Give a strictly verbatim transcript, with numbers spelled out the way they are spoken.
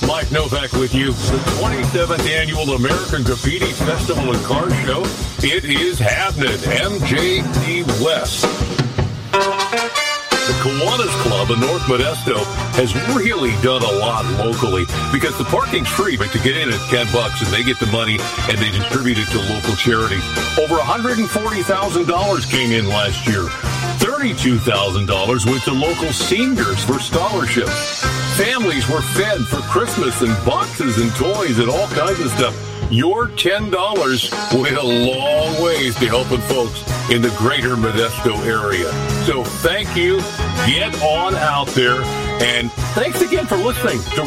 Mike Novak with you. The twenty-seventh Annual American Graffiti Festival and Car Show. It is happening. M J P West. The Kiwanis Club in North Modesto has really done a lot locally because the parking's free, but to get in it's ten bucks and they get the money and they distribute it to local charities. Over one hundred forty thousand dollars came in last year. thirty-two thousand dollars went to local seniors for scholarships. Families were fed for Christmas and boxes and toys and all kinds of stuff. Your ten dollars went a long ways to helping folks in the greater Modesto area. So thank you. Get on out there. And thanks again for listening to